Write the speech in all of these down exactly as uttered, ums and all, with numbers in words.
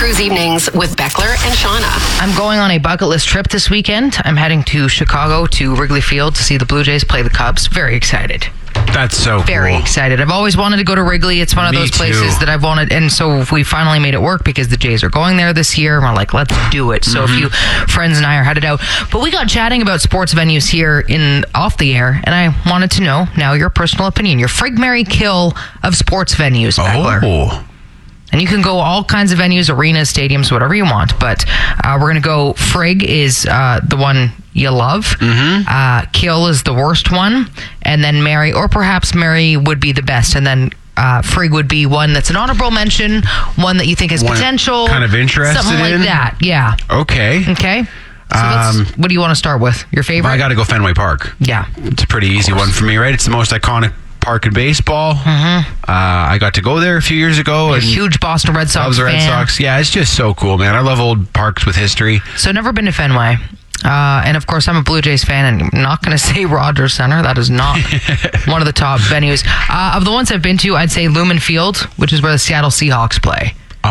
Cruise Evenings with Beckler and Shauna. I'm going on a bucket list trip this weekend. I'm heading to Chicago to Wrigley Field to see the Blue Jays play the Cubs. Very excited. That's so Very cool. excited. I've always wanted to go to Wrigley. It's one of Me those places too. that I've wanted. And so we finally made it work because the Jays are going there this year. And we're like, let's do it. So Mm-hmm. a few friends and I are headed out. But we got chatting about sports venues here in off the air. And I wanted to know now your personal opinion. Your Frig, Marry, Kill of sports venues, Beckler. Oh. And you can go all kinds of venues, arenas, stadiums, whatever you want. But uh, we're going to go, Frig is uh, the one you love. Mm-hmm. Uh, Kill is the worst one. And then Marry, or perhaps Marry would be the best. And then uh, Frig would be one that's an honorable mention, one that you think has One potential. kind of interested Something like in? that, yeah. Okay. Okay? So Um, let's- what do you want to start with? Your favorite? I got to go Fenway Park. Yeah. It's a pretty easy one for me, right? It's the most iconic park in baseball. Mm-hmm. Uh, I got to go there a few years ago. A and huge Boston Red Sox loves the Red fan. Sox. Yeah, it's just so cool, man. I love old parks with history. So never been to Fenway. Uh, and of course, I'm a Blue Jays fan, and I'm not going to say Rogers Center. That is not one of the top venues. Uh, of the ones I've been to, I'd say Lumen Field, which is where the Seattle Seahawks play.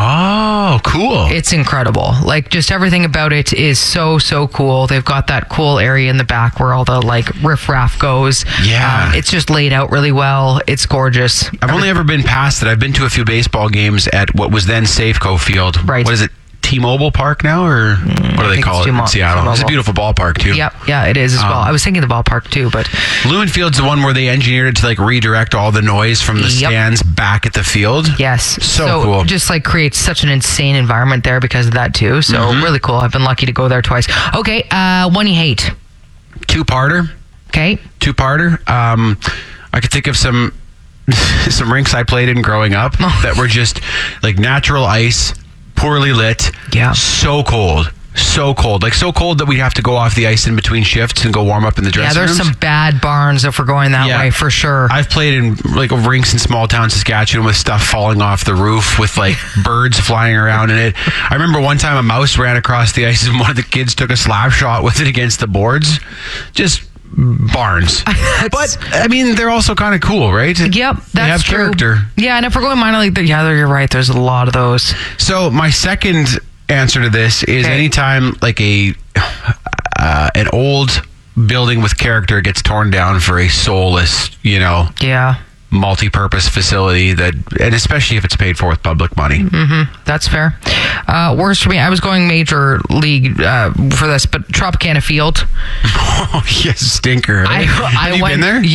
Oh, cool. It's incredible. Like, just everything about it is so, so cool. They've got that cool area in the back where all the, like, riffraff goes. Yeah. Um, it's just laid out really well. It's gorgeous. I've only ever been past it. I've been to a few baseball games at what was then Safeco Field. Right. What is it? T-Mobile Park now, or what do I they think call it's it in T-Mo- Seattle? It's a T-Mobile. beautiful ballpark too. Yep, yeah, it is as well. Um, I was thinking the ballpark too, but Lumen Field's the one where they engineered it to like redirect all the noise from the Yep. stands back at the field. yes. So cool. Just like creates such an insane environment there because of that too. So Mm-hmm. really cool. I've been lucky to go there twice. Okay, uh, one you hate. Two-parter. Okay. Two-parter. Um, I could think of some some rinks I played in growing up that were just like natural ice, poorly lit. Yeah. So cold. So cold. Like so cold that we'd have to go off the ice in between shifts and go warm up in the Yeah, dressing there's rooms. some bad barns if we're going that Yeah. way for sure. I've played in like rinks in small town Saskatchewan with stuff falling off the roof with like birds flying around in it. I remember one time a mouse ran across the ice and one of the kids took a slap shot with it against the boards. Just barns. But I mean, they're also kind of cool, right? Yep, that's They have true. character. Yeah, and if we're going minor league, yeah, you're right. There's a lot of those. So my second answer to this is Okay. anytime like a uh, an old building with character gets torn down for a soulless, you know, Yeah, multi-purpose facility that, and especially if it's paid for with public money. Mm-hmm. that's fair. Uh, worst for me, I was going major league uh, for this, but Tropicana Field. Oh, yes, stinker. I, Have I you went, been there?